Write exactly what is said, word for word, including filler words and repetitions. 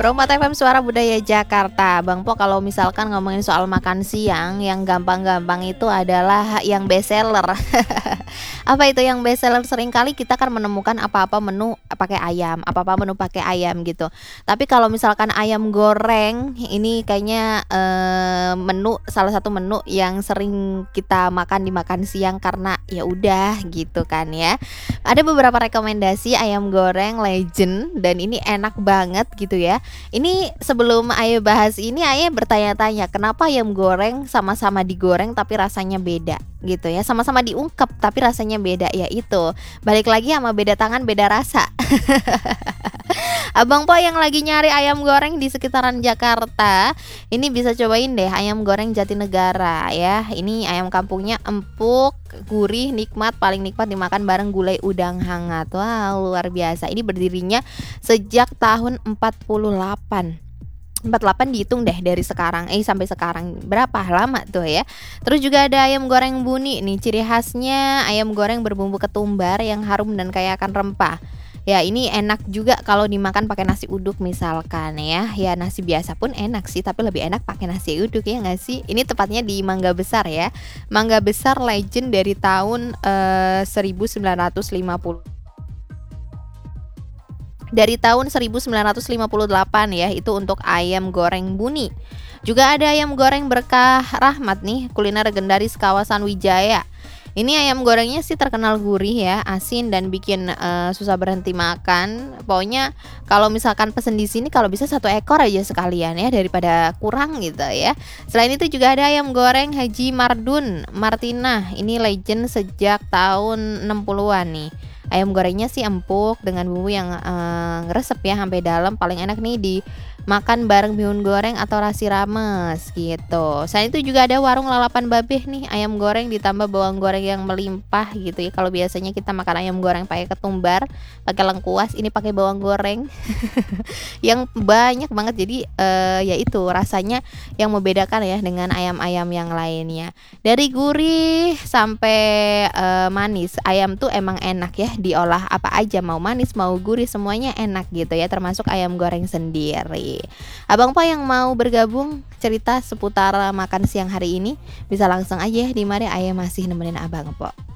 Romat F M Suara Budaya Jakarta. Bang Po, kalau misalkan ngomongin soal makan siang, yang gampang-gampang itu adalah yang best seller. Apa itu yang best seller? Seringkali kita kan menemukan apa-apa menu pakai ayam, apa-apa menu pakai ayam gitu. Tapi kalau misalkan ayam goreng, ini kayaknya eh, menu salah satu menu yang sering kita makan di makan siang karena ya udah gitu kan ya. Ada beberapa rekomendasi ayam goreng legend dan ini enak banget gitu ya. Ini sebelum Ayah bahas ini, Ayah bertanya-tanya kenapa ayam goreng sama-sama digoreng tapi rasanya beda gitu ya. Sama-sama diungkep tapi rasanya beda, ya itu. Balik lagi sama beda tangan beda rasa. Abang Po yang lagi nyari ayam goreng di sekitaran Jakarta, ini bisa cobain deh ayam goreng Jatinegara ya. Ini ayam kampungnya empuk, gurih, nikmat, paling nikmat dimakan bareng gulai udang hangat. Wow, luar biasa. Ini berdirinya sejak tahun empat puluh delapan. empat puluh delapan dihitung deh dari sekarang eh sampai sekarang berapa lama tuh ya. Terus juga ada ayam goreng Buni nih, ciri khasnya ayam goreng berbumbu ketumbar yang harum dan kaya akan rempah. Ya ini enak juga kalau dimakan pakai nasi uduk misalkan ya. Ya nasi biasa pun enak sih, tapi lebih enak pakai nasi uduk ya nggak sih. Ini tepatnya di Mangga Besar ya. Mangga Besar legend dari tahun eh, seribu sembilan ratus lima puluh. Dari tahun seribu sembilan ratus lima puluh delapan ya, itu untuk ayam goreng Buni. Juga ada ayam goreng Berkah Rahmat nih, kuliner legendaris kawasan Wijaya. Ini ayam gorengnya sih terkenal gurih ya, asin dan bikin uh, susah berhenti makan. Pokoknya kalau misalkan pesen di sini kalau bisa satu ekor aja sekalian ya daripada kurang gitu ya. Selain itu juga ada ayam goreng Haji Mardun Martina. Ini legend sejak tahun enam puluhan nih. Ayam gorengnya sih empuk dengan bumbu yang uh, ngeresep ya sampai dalam. Paling enak nih dimakan bareng bihun goreng atau nasi rames gitu. Selain itu juga ada warung lalapan babeh nih, ayam goreng ditambah bawang goreng yang melimpah gitu ya. Kalau biasanya kita makan ayam goreng pakai ketumbar, pakai lengkuas, ini pakai bawang goreng yang banyak banget. Jadi uh, ya itu rasanya yang membedakan ya dengan ayam-ayam yang lainnya. Dari gurih sampai uh, manis, ayam tuh emang enak ya diolah apa aja, mau manis mau gurih semuanya enak gitu ya, termasuk ayam goreng sendiri. Abang Po yang mau bergabung cerita seputar makan siang hari ini bisa langsung aja di mari, Ayah masih nemenin Abang Po.